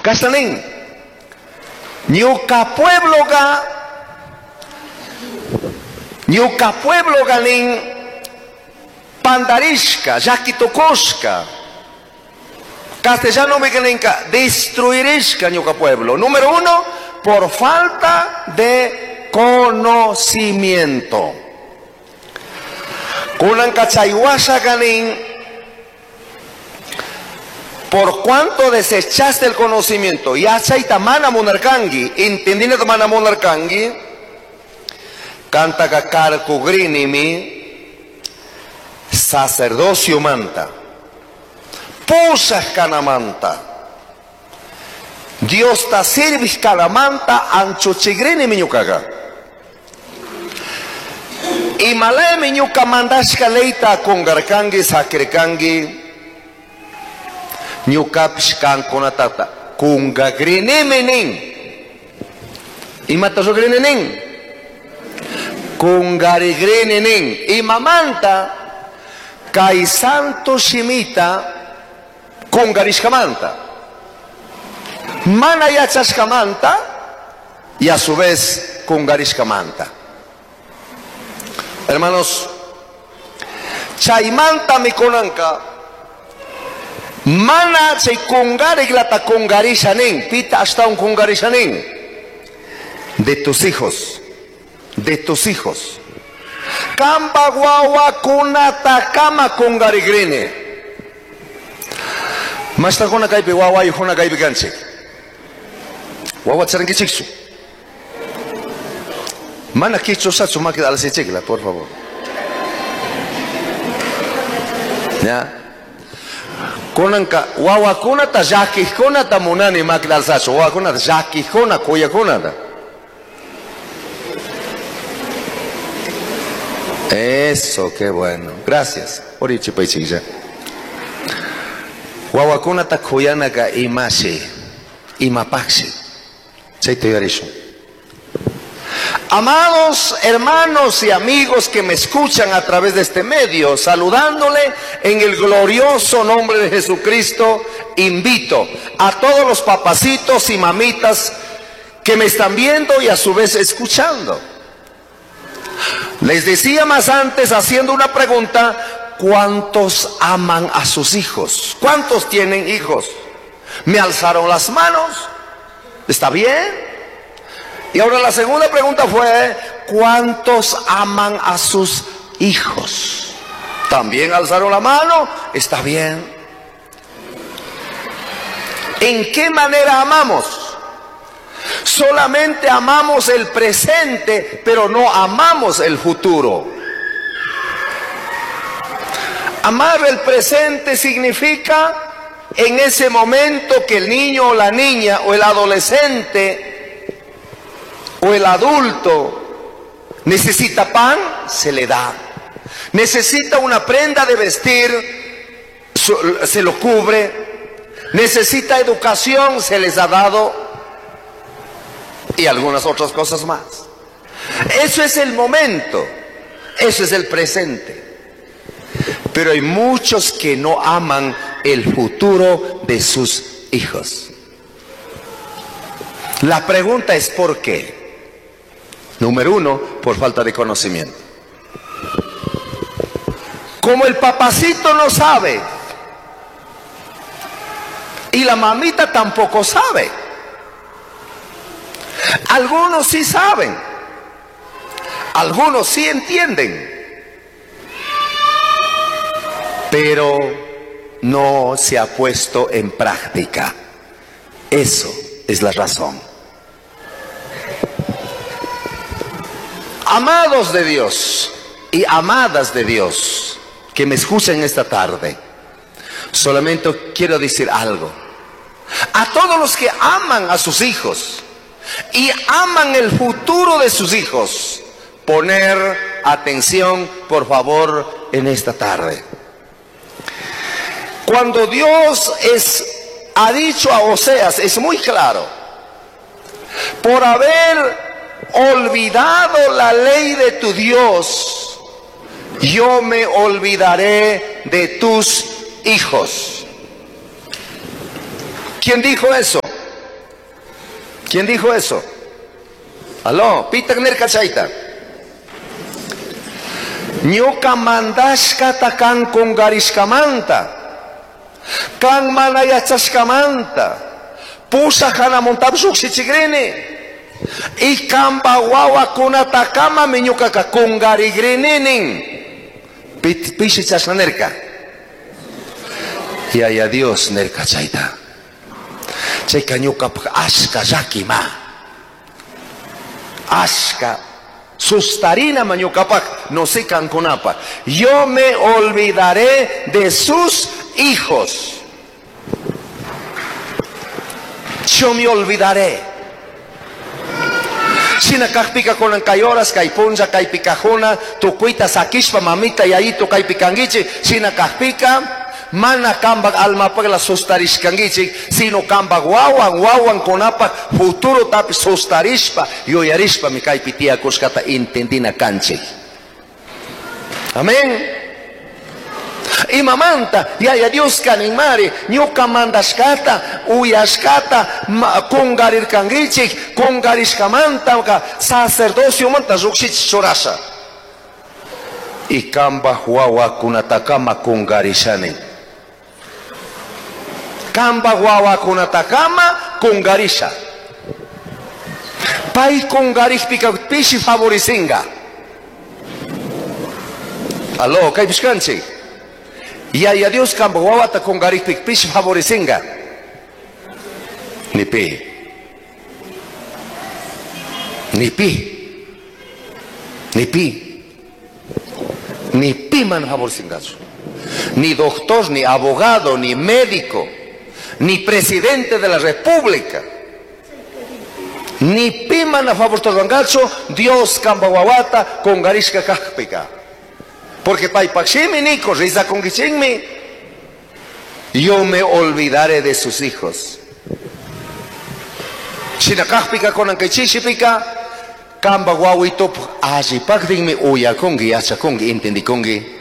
Castanín. Ñuka pueblo ganin pandarishka, yakitokoshka. Castellano me ganinka, destruirishka ñuka pueblo. Número uno, por falta de conocimiento. Kunan kachayuasha ganin, por cuanto desechaste el conocimiento, yachaita mana monarkangi, entendine mana monarkangi, canta kakar kugrinimi, sacerdocio manta, pusas kanamanta, Dios ta sirvis kanamanta, ancho chigrinimi ñukaga. Y malay miñuka mandashka leita kongarkangi, sakirkangi, ñukapish kankunatata kungagriniminin. Imatasugrininin. Kungarigrininin. Y mamanta kay santo shimita kungarishkamanta. Mana yachashkamanta y a su vez kungarishkamanta. Hermanos, chaymanta mikonanka mana chay kungariglata kungarishanin, pita hasta un kungarishanin de tus hijos, kamba guawa kunata kama kungarigrine masta kona kaipi guawa y kona kaipi ganchik guawa tsarangichiksu mana kicho satsu makida alasichikla, por favor. Ya. Konanka wawa kunata yaki kunata munani makida alsacho, wawa kunata yaki kuna kuya kunata. Eso, qué bueno. Gracias. Orichi paichilla. Wawa kunata kuyanaka imashi, imapaxi. Chaito yarisho. Amados hermanos y amigos que me escuchan a través de este medio, saludándole en el glorioso nombre de Jesucristo, invito a todos los papacitos y mamitas que me están viendo y a su vez escuchando. Les decía más antes, haciendo una pregunta, ¿cuántos aman a sus hijos? ¿Cuántos tienen hijos? Me alzaron las manos. ¿Está bien? Y ahora la segunda pregunta fue, ¿cuántos aman a sus hijos? También alzaron la mano. Está bien. ¿En qué manera amamos? Solamente amamos el presente, pero no amamos el futuro. Amar el presente significa en ese momento que el niño o la niña o el adolescente o el adulto necesita pan, se le da. Necesita una prenda de vestir, se lo cubre. Necesita educación, se les ha dado. Y algunas otras cosas más. Eso es el momento. Eso es el presente. Pero hay muchos que no aman el futuro de sus hijos. La pregunta es ¿por qué? Número uno, por falta de conocimiento. Como el papacito no sabe y la mamita tampoco sabe. Algunos sí saben, algunos sí entienden, pero no se ha puesto en práctica. Eso es la razón. Amados de Dios y amadas de Dios que me escuchan esta tarde, solamente quiero decir algo. A todos los que aman a sus hijos y aman el futuro de sus hijos, poner atención por favor en esta tarde. Cuando Dios ha dicho a Oseas, es muy claro, por haber olvidado la ley de tu Dios, yo me olvidaré de tus hijos. ¿Quién dijo eso? ¿Quién dijo eso? Aló, pita nerka chaita. Ñuka mandashkata kan kungarishkamanta, kan mana yachashkamanta, pusa hana montabus uksichigrene, y kamba wawa kunatakama miñuka ka kungarigrenenin, pishichashna nerka. Y a Dios nerka chaita. Chayka ñuka ashka yakima, ashka sustarina mañucapac, no sé canconapa. Yo me olvidaré de sus hijos. Yo me olvidaré. Sina pica con ancayoras, caipunja, caipicajona, tu cuita saquispa, mamita, y ahí tu caipicanguiche, sina pica. Mana kambag alma pag la sustarishkangichi, sino kambag wawan konapa futuro tapi sustarishpa, yoyarishpa mi kay pitia kuskata intendina kanchi. Amén. Y mamanta, ya Dios kanimari, nyuka mandashkata, uyashkata, kongarir kangichi, kongarishkamanta, sacerdocio manta zukshich chorasa. Y kamba wawa kunatakama kongarishane. Kamba wawa kunatakama kungarisha. Pai kungaris pika pishi favorisinga. Aló, kay piskanchi. Ya Dios kamba wawa ta kungaris pika pishi favorisinga. Nipi. Nipi man favorisingazo. Ni doctor, ni abogado, ni médico, ni presidente de la república, ni piman a favor de Rangacho, Dios Cambaguawata con Garishka Kajpika. Porque Paipachimi Nico, Riza con Gichingmi, yo me olvidaré de sus hijos. Shinakajpika con Ankechishipika, Cambaguawito, Ajipakdingmi, Uya Kongi, Acha Kongi, Intendi Kongi.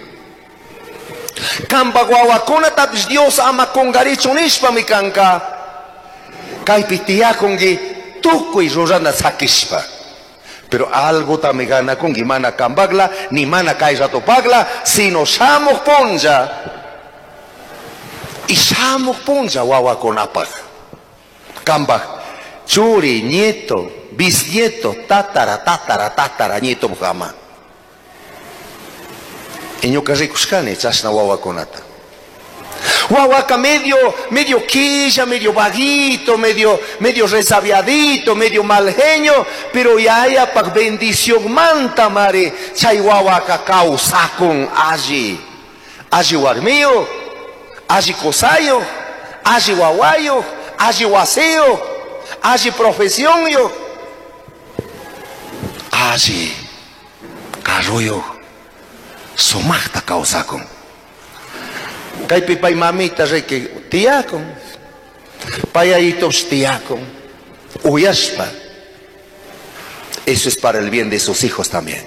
Kamba guawakuna tapis Dios ama kongarichonishpa mi kanka. Kay pitia kongi tukuy rurana sakishpa. Pero algo tamigana kongi mana kambagla ni mana kay ratopagla sino shamok ponja. Y shamok ponja wawakonapag. Kambag churi, nieto, bisnieto, tatara nieto mujama. Y ñuka rikushkani chashna wawakunata. Wawaka medio quilla, medio vaguito, medio resabiadito, medio malgeño, pero ya pa bendición manta mare, chay wawaka causakun allí warmio, allí cosayo, allí wawayo, allí waseo, allí profesión yo, allí carroyo. Somachta causacon. Kaipi pay mamita reke tiacon. Payayitos tiacon. Uyashpa. Eso es para el bien de sus hijos también.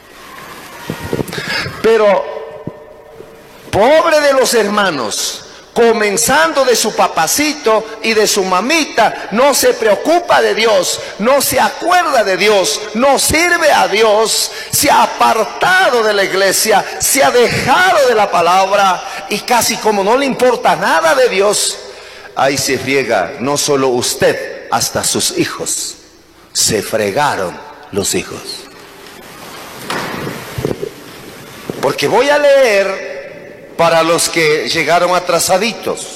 Pero, pobre de los hermanos, comenzando de su papacito y de su mamita, no se preocupa de Dios, no se acuerda de Dios, no sirve a Dios, se ha apartado de la iglesia, se ha dejado de la palabra y casi como no le importa nada de Dios, ahí se friega no solo usted, hasta sus hijos. Se fregaron los hijos. Porque voy a leer para los que llegaron atrasaditos.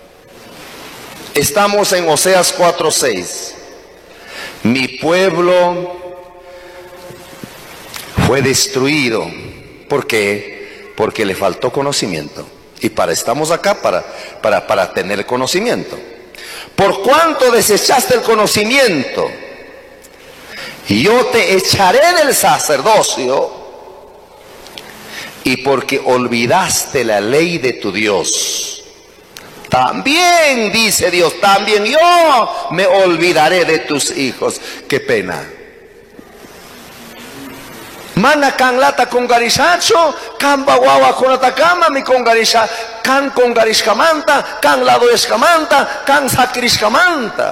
Estamos en Oseas 4:6. Mi pueblo fue destruido. ¿Por qué? Porque le faltó conocimiento. Y estamos acá para tener conocimiento. Por cuanto desechaste el conocimiento, yo te echaré del sacerdocio. Y porque olvidaste la ley de tu Dios, también, dice Dios, también yo me olvidaré de tus hijos. Qué pena. Mana kan lata kongarishacho, kan bawawa konatakama mi kongarisha, kan kongarishkamanta, kan lado eskamanta, kan sakrishkamanta.